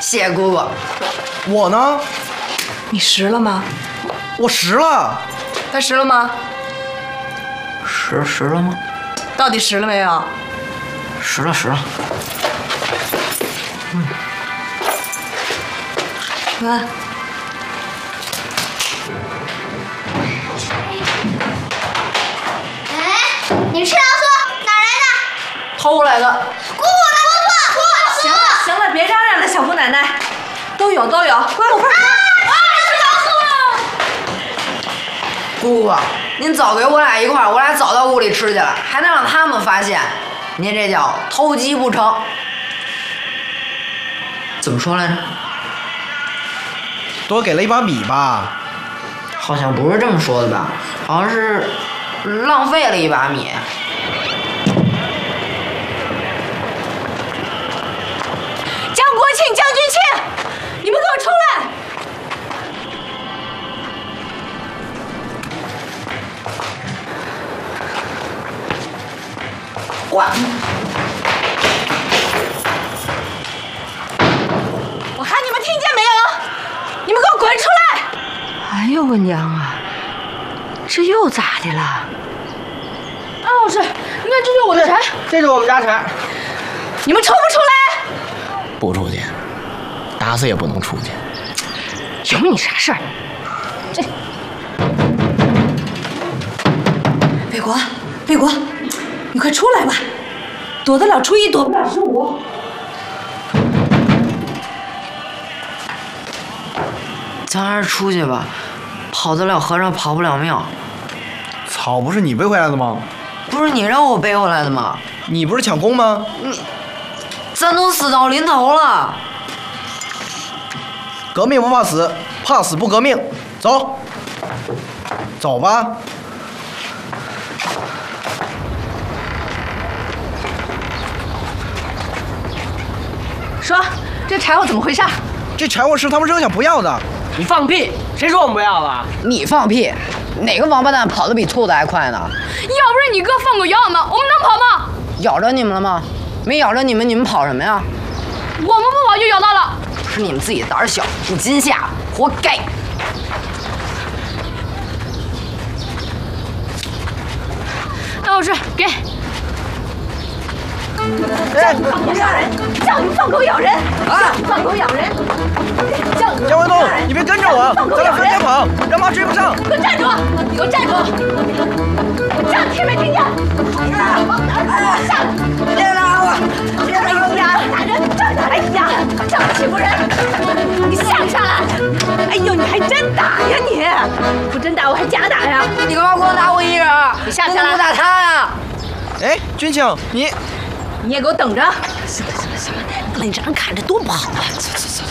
谢谢姑姑。 我呢？ 你识了吗？ 我识了。 他识了吗？ 识了吗？ 到底识了没有？ 识了。 来， 你吃老鼠哪来的？ 偷来的。 姑姑的， 行了，别嚷嚷了，小姑奶奶，都有，乖，我快。 姑姑，您早给我俩一块儿，我俩早到屋里吃去了，还能让他们发现，您这叫偷鸡不成。怎么说来着？ 多给了一把米吧？ 好像不是这么说的吧？好像是浪费了一把米。 江国庆、江君庆，你们给我出来！我喊你们听见没有？你们给我滚出来！ 哎呦我娘啊，这又咋的了？ 安老师，你看这是我的柴， 这是我们家柴。 你们出不出来？ 不出去，打死也不能出去。 有你啥事儿？ 北国，你快出来吧，躲得了初一，躲不了15。 咱还是出去吧，跑得了和尚跑不了庙。 草不是你背回来的吗？ 不是你让我背回来的吗？ 你不是抢功吗？ 咱都死到临头了。 革命不怕死，怕死不革命。走，走吧。 说，这柴火怎么回事？ 这柴火是他们扔下不要的。 你放屁！谁说我们不要了？ 你放屁！哪个王八蛋跑得比兔子还快呢？ 要不是你哥放狗咬我们，我们能跑吗？ 咬着你们了吗？没咬着你们，你们跑什么呀？ 我们不跑就咬到了。 是你们自己胆儿小，不禁下，活该！ 安老师，给。叫你放狗咬人！ 啊！ 放狗咬人！叫你姜卫东，你别跟着我，咱俩分开跑，让妈追不上。 给我站住！你给我站住！叫你听没听见？下来！ 别打我！别打我！ 打人！哎呀，这么欺负人！你下来！哎呦，你还真打呀你！不真打我还假打呀？ 你干嘛光打我一人？ 你下来！ 不打他呀！ 哎，君庆，你也给我等着！行了，不能让人看着多不好啊！走。